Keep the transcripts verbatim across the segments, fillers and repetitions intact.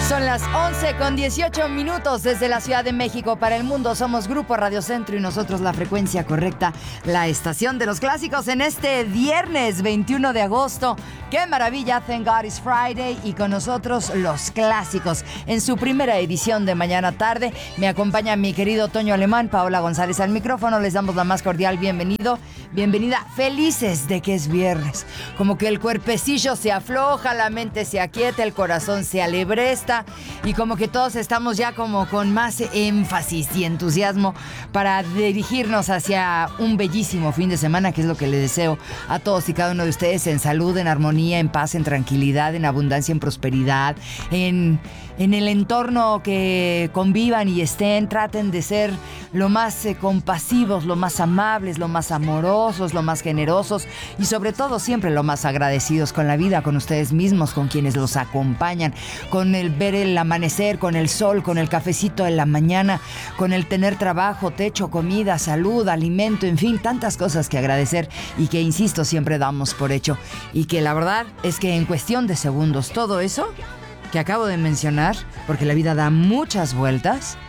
Son las once con dieciocho minutos desde la Ciudad de México para el mundo. Somos Grupo Radio Centro y nosotros la frecuencia correcta, la estación de los clásicos en este viernes veintiuno de agosto. ¡Qué maravilla! Thank God it's Friday y con nosotros los clásicos. En su primera edición de mañana tarde me acompaña mi querido Toño Alemán, Paola González al micrófono. Les damos la más cordial bienvenido, bienvenida. Felices de que es viernes. Como que el cuerpecillo se afloja, la mente se aquieta, el corazón se alebresta. Y como que todos estamos ya como con más énfasis y entusiasmo para dirigirnos hacia un bellísimo fin de semana, que es lo que le deseo a todos y cada uno de ustedes, en salud, en armonía, en paz, en tranquilidad, en abundancia, en prosperidad, en, en el entorno que convivan y estén, traten de ser lo más eh, compasivos, lo más amables, lo más amorosos, lo más generosos y sobre todo siempre lo más agradecidos con la vida, con ustedes mismos, con quienes los acompañan, con el ver el amanecer, con el sol, con el cafecito de la mañana, con el tener trabajo, techo, comida, salud, alimento, en fin, tantas cosas que agradecer y que, insisto, siempre damos por hecho. Y que la verdad es que en cuestión de segundos todo eso que acabo de mencionar, porque la vida da muchas vueltas,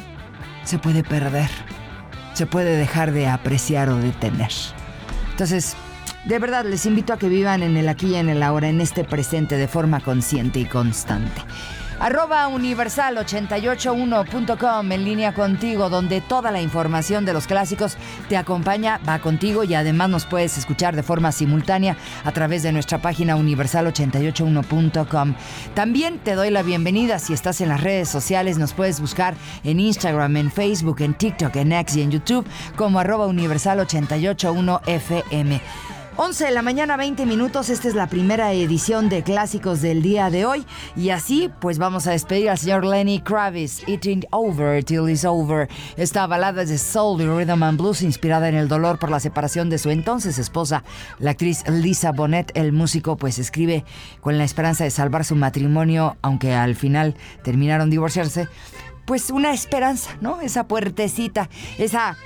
se puede perder, se puede dejar de apreciar o de tener. Entonces, de verdad, les invito a que vivan en el aquí y en el ahora, en este presente, de forma consciente y constante. Arroba universal ochenta y ocho uno punto com, en línea contigo, donde toda la información de los clásicos te acompaña, va contigo y además nos puedes escuchar de forma simultánea a través de nuestra página universal ochenta y ocho uno punto com. También te doy la bienvenida si estás en las redes sociales, nos puedes buscar en Instagram, en Facebook, en TikTok, en X y en YouTube como arroba universal ochenta y ocho uno F M. once de la mañana, veinte minutos, esta es la primera edición de Clásicos del día de hoy y así pues vamos a despedir al señor Lenny Kravitz, It Ain't Over Till It's Over. Esta balada es de soul y rhythm and blues inspirada en el dolor por la separación de su entonces esposa, la actriz Lisa Bonet. El músico pues escribe con la esperanza de salvar su matrimonio, aunque al final terminaron divorciarse, pues una esperanza, ¿no? Esa puertecita, esa...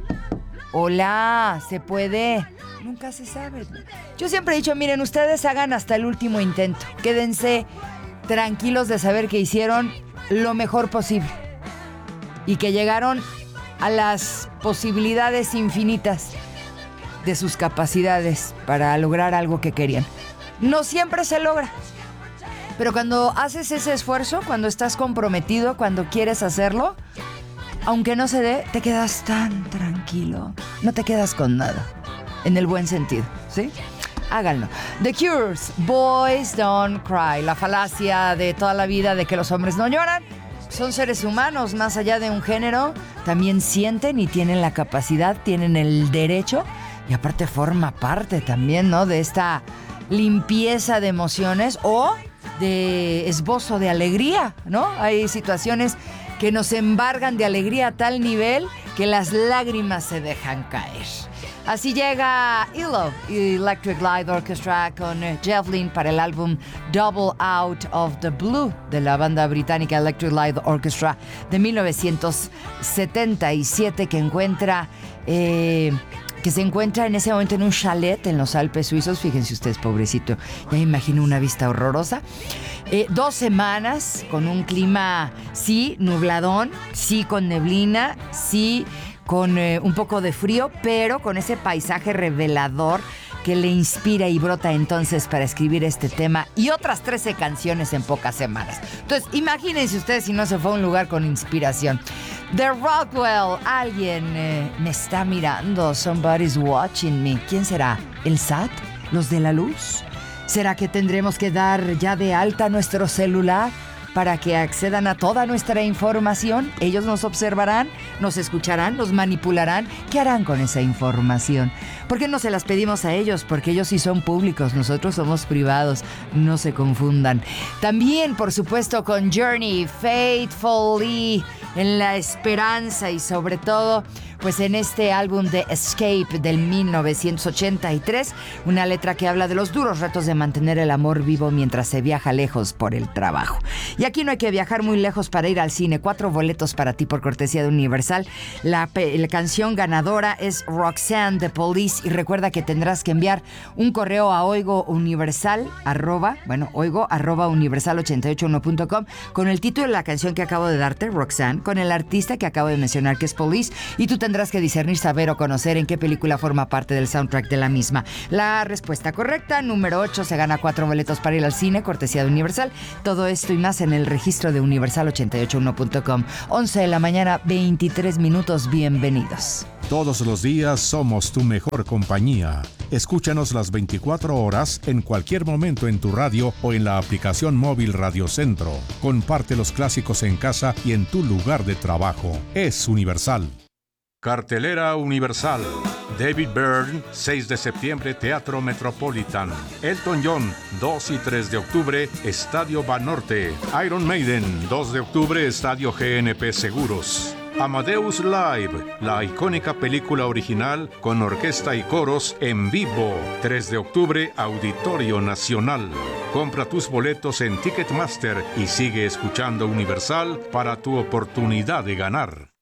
Hola, se puede... Nunca se sabe. Yo siempre he dicho, miren, ustedes hagan hasta el último intento. Quédense tranquilos de saber que hicieron lo mejor posible y que llegaron a las posibilidades infinitas de sus capacidades para lograr algo que querían. No siempre se logra, pero cuando haces ese esfuerzo, cuando estás comprometido, cuando quieres hacerlo, aunque no se dé, te quedas tan tranquilo. No te quedas con nada. En el buen sentido, ¿sí? Háganlo. The Cure's Boys Don't Cry. La falacia de toda la vida de que los hombres no lloran. Son seres humanos, más allá de un género. También sienten y tienen la capacidad, tienen el derecho. Y aparte forma parte también, ¿no? De esta limpieza de emociones o de esbozo de alegría, ¿no? Hay situaciones que nos embargan de alegría a tal nivel que las lágrimas se dejan caer. Así llega E L O, Electric Light Orchestra, con Jeff Lynne para el álbum Double Out of the Blue de la banda británica Electric Light Orchestra de mil novecientos setenta y siete, que encuentra... Eh, que se encuentra en ese momento en un chalet en los Alpes suizos. Fíjense ustedes, pobrecito, ya me imagino una vista horrorosa. Eh, dos semanas con un clima, sí, nubladón, sí, con neblina, sí, con eh, un poco de frío, pero con ese paisaje revelador que le inspira y brota entonces para escribir este tema y otras trece canciones en pocas semanas. Entonces, imagínense ustedes si no se fue a un lugar con inspiración. The Rockwell, alguien eh, me está mirando, somebody's watching me. ¿Quién será? ¿El S A T? ¿Los de la luz? ¿Será que tendremos que dar ya de alta nuestro celular para que accedan a toda nuestra información? Ellos nos observarán, nos escucharán, nos manipularán. ¿Qué harán con esa información? ¿Por qué no se las pedimos a ellos? Porque ellos sí son públicos, nosotros somos privados, no se confundan. También, por supuesto, con Journey, Faithfully, en la esperanza y sobre todo, pues en este álbum de Escape del mil novecientos ochenta y tres, una letra que habla de los duros retos de mantener el amor vivo mientras se viaja lejos por el trabajo. Y aquí no hay que viajar muy lejos para ir al cine. Cuatro boletos para ti por cortesía de Universal. La, la canción ganadora es Roxanne de Police, y recuerda que tendrás que enviar un correo a oigo universal arroba, bueno, oigo arroba universal ochenta y ocho uno punto com con el título de la canción que acabo de darte, Roxanne, con el artista que acabo de mencionar, que es Police, y tú tendrás que discernir, saber o conocer en qué película forma parte del soundtrack de la misma. La respuesta correcta, número ocho, se gana cuatro boletos para ir al cine, cortesía de Universal. Todo esto y más en el registro de universal ochenta y ocho uno punto com. once de la mañana, veintitrés minutos. Bienvenidos. Todos los días somos tu mejor compañía. Escúchanos las veinticuatro horas en cualquier momento en tu radio o en la aplicación móvil Radio Centro. Comparte los clásicos en casa y en tu lugar de trabajo. Es Universal. Cartelera Universal. David Byrne, seis de septiembre, Teatro Metropolitan. Elton John, dos y tres de octubre, Estadio Banorte. Iron Maiden, dos de octubre, Estadio G N P Seguros. Amadeus Live, la icónica película original con orquesta y coros en vivo. tres de octubre, Auditorio Nacional. Compra tus boletos en Ticketmaster y sigue escuchando Universal para tu oportunidad de ganar.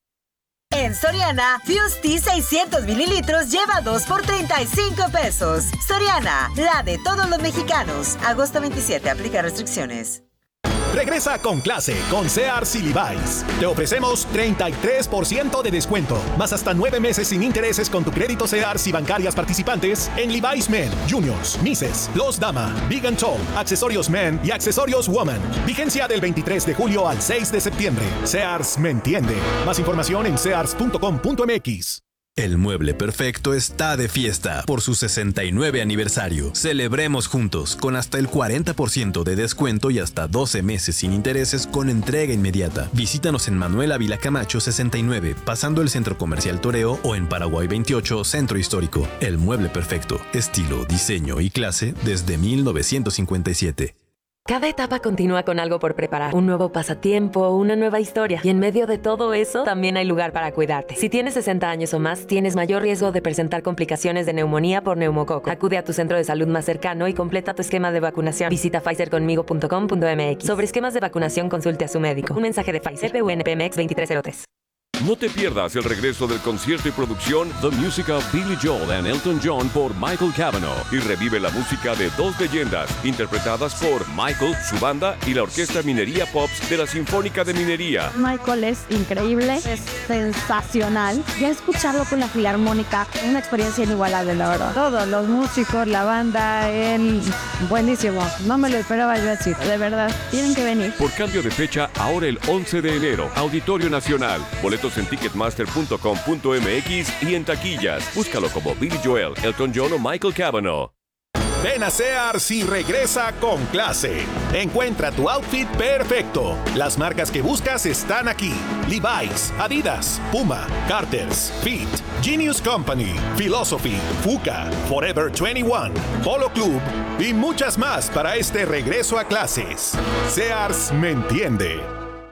En Soriana, Fuse Tea seiscientos mililitros lleva dos por treinta y cinco pesos. Soriana, la de todos los mexicanos. Agosto veintisiete, aplica restricciones. Regresa con clase con Sears y Levi's. Te ofrecemos treinta y tres por ciento de descuento, más hasta nueve meses sin intereses con tu crédito Sears y bancarias participantes en Levi's Men, Juniors, Misses, Los Dama, Big and Tall, accesorios Men y accesorios Woman. Vigencia del veintitrés de julio al seis de septiembre. Sears me entiende. Más información en sears punto com punto m x. El Mueble Perfecto está de fiesta por su sesenta y nueve aniversario. Celebremos juntos con hasta el cuarenta por ciento de descuento y hasta doce meses sin intereses con entrega inmediata. Visítanos en Manuel Ávila Camacho sesenta y nueve, pasando el Centro Comercial Toreo, o en Paraguay veintiocho, Centro Histórico. El Mueble Perfecto, estilo, diseño y clase desde mil novecientos cincuenta y siete. Cada etapa continúa con algo por preparar. Un nuevo pasatiempo, una nueva historia. Y en medio de todo eso, también hay lugar para cuidarte. Si tienes sesenta años o más, tienes mayor riesgo de presentar complicaciones de neumonía por neumococo. Acude a tu centro de salud más cercano y completa tu esquema de vacunación. Visita pfizer conmigo punto com punto m x. Sobre esquemas de vacunación, consulte a su médico. Un mensaje de Pfizer, P U N P M X veintitrés cero tres. No te pierdas el regreso del concierto y producción The Music of Billy Joel and Elton John por Michael Cavanaugh, y revive la música de dos leyendas interpretadas por Michael, su banda y la Orquesta Minería Pops de la Sinfónica de Minería. Michael es increíble, es sensacional. Ya escucharlo con la Filarmónica, una experiencia inigualable, la verdad. Todos los músicos, la banda, él, buenísimo. No me lo esperaba yo así, de verdad. Tienen que venir. Por cambio de fecha, ahora el once de enero, Auditorio Nacional. Boletos en ticketmaster punto com punto m x y en taquillas. Búscalo como Billy Joel, Elton John o Michael Cavanaugh. Ven a Sears y regresa con clase. Encuentra tu outfit perfecto. Las marcas que buscas están aquí: Levi's, Adidas, Puma, Carter's, Fit, Genius Company, Philosophy, Fuka, Forever veintiuno, Polo Club y muchas más para este regreso a clases. Sears me entiende.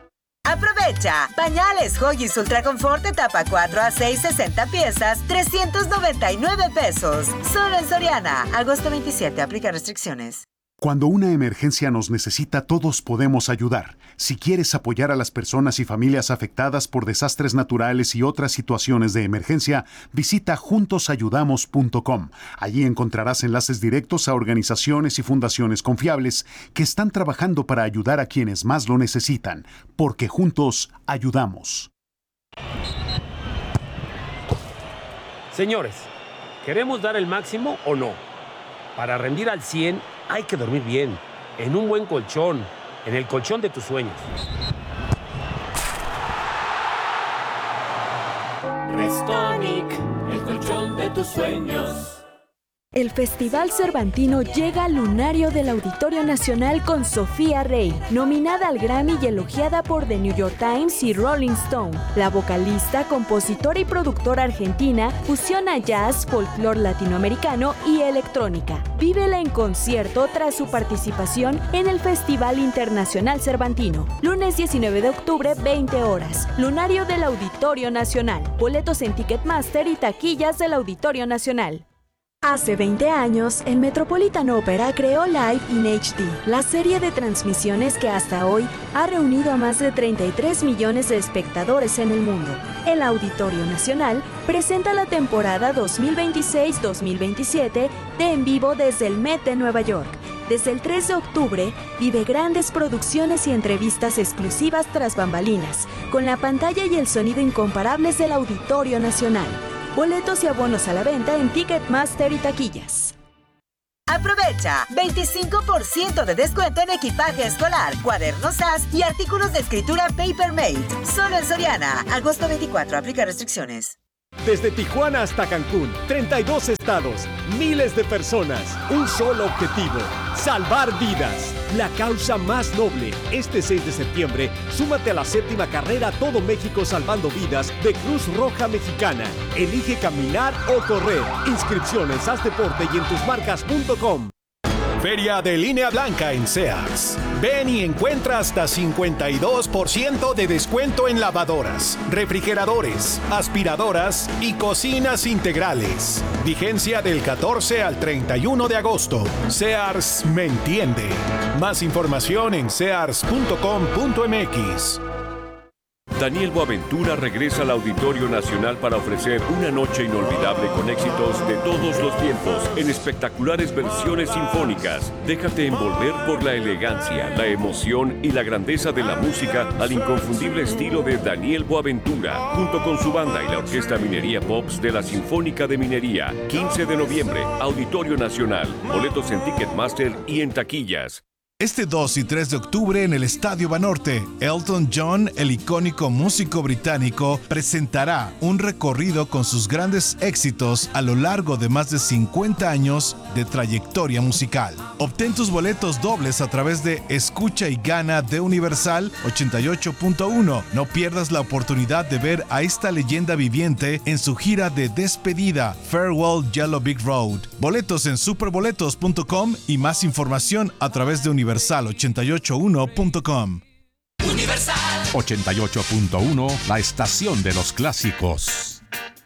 Aprovecha. Pañales Huggies Ultra Confort etapa cuatro a seis, sesenta piezas, trescientos noventa y nueve pesos. Solo en Soriana. Agosto veintisiete. Aplica restricciones. Cuando una emergencia nos necesita, todos podemos ayudar. Si quieres apoyar a las personas y familias afectadas por desastres naturales y otras situaciones de emergencia, visita juntos ayudamos punto com. Allí encontrarás enlaces directos a organizaciones y fundaciones confiables que están trabajando para ayudar a quienes más lo necesitan, porque juntos ayudamos. Señores, ¿queremos dar el máximo o no? Para rendir al cien hay que dormir bien, en un buen colchón, en el colchón de tus sueños. Restonic, el colchón de tus sueños. El Festival Cervantino llega al lunario del Auditorio Nacional con Sofía Rey, nominada al Grammy y elogiada por The New York Times y Rolling Stone. La vocalista, compositora y productora argentina fusiona jazz, folclore latinoamericano y electrónica. Vívela en concierto tras su participación en el Festival Internacional Cervantino. Lunes diecinueve de octubre, veinte horas. Lunario del Auditorio Nacional. Boletos en Ticketmaster y taquillas del Auditorio Nacional. Hace veinte años, el Metropolitan Opera creó Live in H D, la serie de transmisiones que hasta hoy ha reunido a más de treinta y tres millones de espectadores en el mundo. El Auditorio Nacional presenta la temporada dos mil veintiséis dos mil veintisiete de En Vivo desde el Met de Nueva York. Desde el tres de octubre, vive grandes producciones y entrevistas exclusivas tras bambalinas, con la pantalla y el sonido incomparables del Auditorio Nacional. Boletos y abonos a la venta en Ticketmaster y taquillas. Aprovecha veinticinco por ciento de descuento en equipaje escolar, cuadernos A S y artículos de escritura Papermate. Solo en Soriana. Agosto veinticuatro. Aplica restricciones. Desde Tijuana hasta Cancún, treinta y dos estados, miles de personas, un solo objetivo, salvar vidas. La causa más noble. Este seis de septiembre, súmate a la séptima carrera Todo México Salvando Vidas de Cruz Roja Mexicana. Elige caminar o correr. Inscripciones, haz deporte y en tus marcas punto com. Feria de Línea Blanca en Sears. Ven y encuentra hasta cincuenta y dos por ciento de descuento en lavadoras, refrigeradores, aspiradoras y cocinas integrales. Vigencia del catorce al treinta y uno de agosto. Sears me entiende. Más información en sears punto com punto m x. Daniel Boaventura regresa al Auditorio Nacional para ofrecer una noche inolvidable con éxitos de todos los tiempos en espectaculares versiones sinfónicas. Déjate envolver por la elegancia, la emoción y la grandeza de la música al inconfundible estilo de Daniel Boaventura, junto con su banda y la Orquesta Minería Pops de la Sinfónica de Minería. quince de noviembre, Auditorio Nacional. Boletos en Ticketmaster y en taquillas. Este dos y tres de octubre en el Estadio Banorte, Elton John, el icónico músico británico, presentará un recorrido con sus grandes éxitos a lo largo de más de cincuenta años de trayectoria musical. Obtén tus boletos dobles a través de Escucha y Gana de Universal ochenta y ocho punto uno. No pierdas la oportunidad de ver a esta leyenda viviente en su gira de despedida, Farewell Yellow Brick Road. Boletos en superboletos punto com y más información a través de Universal. Universal ochenta y ocho punto uno punto com. Universal ochenta y ocho punto uno, la estación de los clásicos.